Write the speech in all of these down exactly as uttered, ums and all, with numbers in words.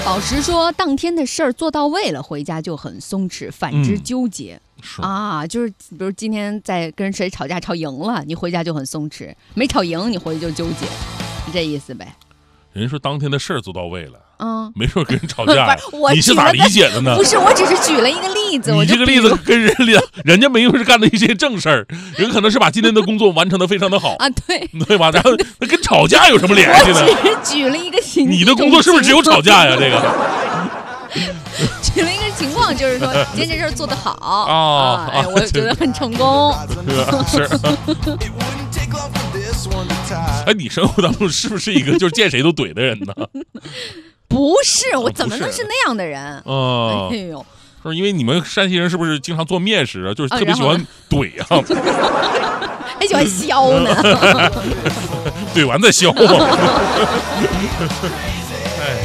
宝石说，当天的事儿做到位了，回家就很松弛，反之纠结、 嗯、 啊，就是比如今天在跟谁吵架吵赢了，你回家就很松弛；没吵赢，你回去就纠结，是这意思呗？ 人家说当天的事儿做到位了， 嗯， 没说跟人吵架我你是咋理解的呢？ 不是，我只是举了一个例子。 你这个例子跟人家人家没有是干的一些正事儿，人可能是把今天的工作完成的非常的好啊，对对吧？然后那跟吵架有什么联系呢？ 我只是举了一个情， 你的工作是不是只有吵架呀？这个举了一个情况，就是说今天这事儿做得好啊、 哦，哎，我觉得很成功。 是。哎，你生活当中是不是一个就是见谁都怼的人呢？ 不是，我怎么能是那样的人？ 哦， 哎呦， 是因为你们山西人是不是经常做面食啊？就是特别喜欢怼啊， 还喜欢削呢， 怼完再削。哎。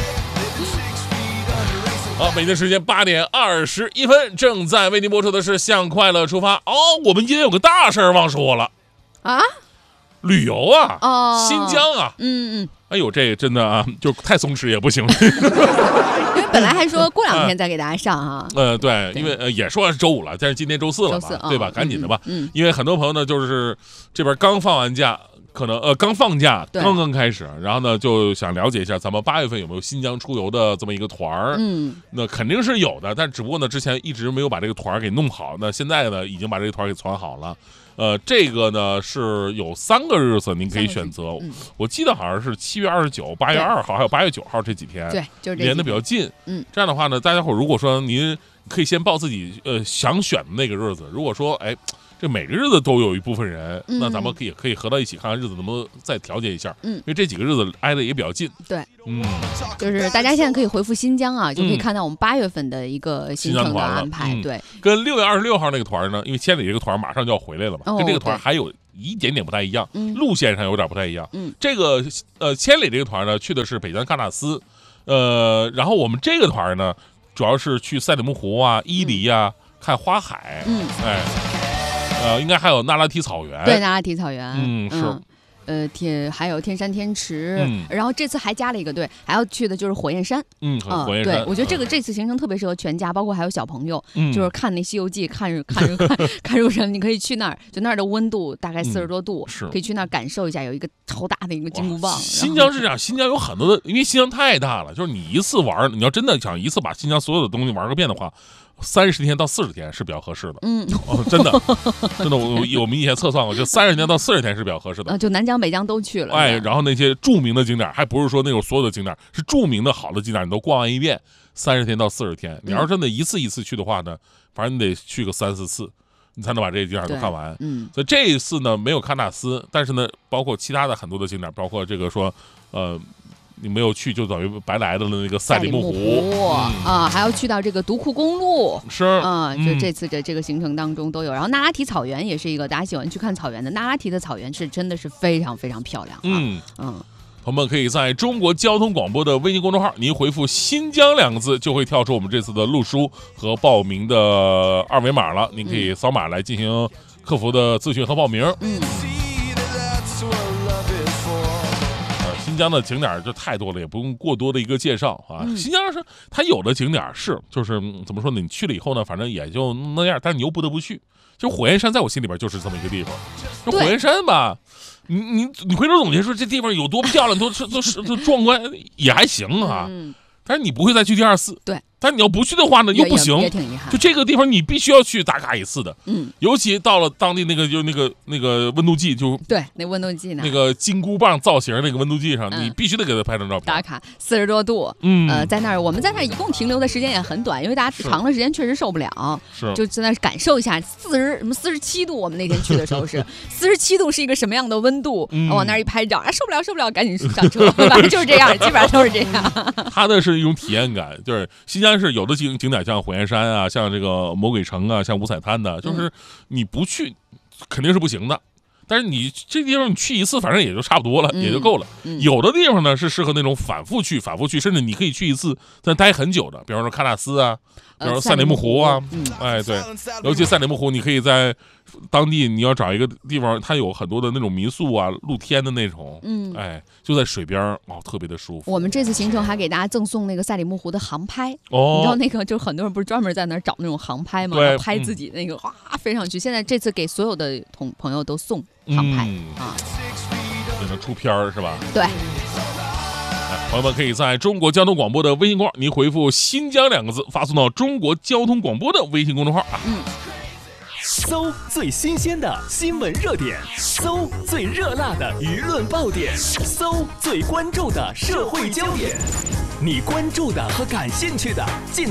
好，北京时间八点二十一分，正在为您播出的是《向快乐出发》。哦，我们今天有个大事儿忘说了啊， 旅游啊， 哦， 新疆啊， 嗯嗯， 哎呦，这个真的啊，就太松弛也不行。 因为本来还说过两天再给大家上哈、啊， 呃，对，因为呃也说是周五了，但是今天周四了吧， 周四对吧？ 哦、 赶紧的吧， 嗯，嗯因为很多朋友呢，就是这边刚放完假。可能呃刚放假，刚刚开始，然后呢就想了解一下咱们八月份有没有新疆出游的这么一个团儿。 嗯， 那肯定是有的，但只不过呢之前一直没有把这个团儿给弄好。那现在呢已经把这个团儿给传好了。呃，这个呢是有三个日子您可以选择，嗯、我记得好像是七月二十九、八月二号还有八月九号这几天， 对，就是这连的比较近。 嗯， 这样的话呢，大家伙如果说您可以先报自己呃想选的那个日子，如果说哎。这每个日子都有一部分人， 嗯、 那咱们可以可以合到一起，看看日子能不能再调节一下。 嗯， 因为这几个日子挨得也比较近。 对， 嗯， 就是大家现在可以回复新疆啊，就可以看到我们八月份的一个行程的安排。 嗯、 对， 跟六月二十六号那个团呢，因为千里这个团马上就要回来了嘛， 哦、 跟这个团还有一点点不太一样， 嗯、 路线上有点不太一样。 嗯， 这个呃千里这个团呢，去的是北疆喀纳斯，呃，然后我们这个团呢，主要是去赛里木湖啊、伊犁啊、嗯、看花海。 嗯， 哎。呃，应该还有那拉提草原， 对，那拉提草原， 嗯，是， 嗯、呃，天还有天山天池， 嗯， 然后这次还加了一个，对，还要去的就是火焰山， 嗯，火焰山， 对，我觉得这个、嗯、这次行程特别适合全家，包括还有小朋友， 嗯， 就是看那《西游记》，看看看看看入神，你可以去那儿，就那儿的温度大概四十多度， 嗯、是， 可以去那儿感受一下，有一个超大的一个金箍棒。 新疆是这样，新疆有很多的，因为新疆太大了，就是你一次玩，你要真的想一次把新疆所有的东西玩个遍的话。三十天到四十天是比较合适的， 嗯， 哦，真的，真的，我我们以前测算过，就三十天到四十天是比较合适的， 啊，就南疆北疆都去了， 哎，然后那些著名的景点，还不是说那种所有的景点，是著名的好的景点，你都逛完一遍，三十天到四十天，你要是真的一次一次去的话呢，反正你得去个三四次，你才能把这些景点都看完， 嗯， 所以这一次呢没有喀纳斯，但是呢，包括其他的很多的景点，包括这个说，呃。你没有去就等于白来的那个赛里木湖， 湖嗯、啊，还要去到这个独库公路， 是啊，就这次的这个行程当中都有。然后那拉提草原也是一个大家喜欢去看草原的，那拉提的草原是真的是非常非常漂亮、啊， 嗯嗯。 朋友们可以在中国交通广播的微信公众号，您回复“新疆”两个字，就会跳出我们这次的路书和报名的二维码了。您可以扫码来进行客服的咨询和报名。 嗯。 新疆的景点就太多了，也不用过多的一个介绍啊。 嗯、 新疆是它有的景点是，就是怎么说呢？你去了以后呢，反正也就那样，但是你又不得不去。就火焰山在我心里边就是这么一个地方。就火焰山吧，你你你回头总结说这地方有多漂亮，多多多壮观，也还行啊。 嗯、 但是你不会再去第二次。 对。 但你要不去的话呢，又不行， 也挺遗憾。 就这个地方，你必须要去打卡一次的。 嗯， 尤其到了当地那个就那个那个温度计，就对，那温度计呢， 那个金箍棒造型那个温度计上， 嗯、 你必须得给他拍张照片。 打卡四十多度， 嗯， 呃，在那儿我们在那儿一共停留的时间也很短，因为大家长的时间确实受不了， 是就在那儿感受一下四十什么四十七度。我们那天去的时候是四十七度，是一个什么样的温度？ 嗯、 往那儿一拍照，啊，受不了，受不了，赶紧上车，反正就是这样，基本上都是这样。 它的是一种体验感，就是新疆是有的景景。像火焰山啊，像这个魔鬼城啊，像五彩滩的，就是你不去肯定是不行的。 但是你这地方你去一次，反正也就差不多了， 嗯、 也就够了。 嗯、 有的地方呢是适合那种反复去、反复去，甚至你可以去一次但待很久的，比方说喀纳斯啊，比方说赛里木湖啊， 嗯、 哎对，尤其赛里木湖，你可以在当地你要找一个地方，它有很多的那种民宿啊，露天的那种，嗯，哎，就在水边哦，特别的舒服。 我们这次行程还给大家赠送那个赛里木湖的航拍， 哦， 你知道那个就很多人不是专门在那儿找那种航拍吗？ 对， 拍自己那个哇、嗯、飞上去。现在这次给所有的同朋友都送航拍、嗯、啊， 也能出片儿是吧？ 对。 朋友们可以在中国交通广播的微信公号，您回复“新疆”两个字，发送到中国交通广播的微信公众号啊。 嗯。 搜最新鲜的新闻热点，搜最热辣的舆论爆点，搜最关注的社会焦点，你关注的和感兴趣的尽